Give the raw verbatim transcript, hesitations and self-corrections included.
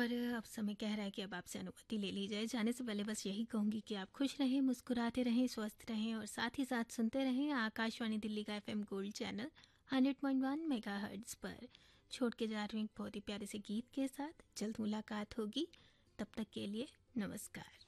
और अब समय कह रहा है कि अब आपसे अनुमति ले ली जाए। जाने से पहले बस यही कहूँगी कि आप खुश रहें, मुस्कुराते रहें, स्वस्थ रहें और साथ ही साथ सुनते रहें आकाशवाणी दिल्ली का FM gold channel hundred point one megahertz पर। छोड़ के जा रही हूँ एक बहुत ही प्यारे से गीत के साथ। जल्द मुलाकात होगी, तब तक के लिए नमस्कार।